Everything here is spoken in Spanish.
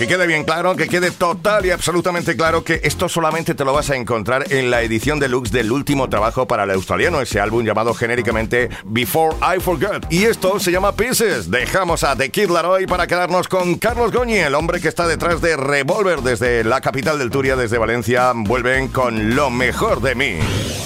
Que quede bien claro, que quede total y absolutamente claro que esto solamente te lo vas a encontrar en la edición deluxe del último trabajo para el australiano, ese álbum llamado genéricamente Before I Forget. Y esto se llama Pieces. Dejamos a The Kid Laroi para quedarnos con Carlos Goñi, el hombre que está detrás de Revolver desde la capital del Turia, desde Valencia. Vuelven con Lo Mejor de Mí.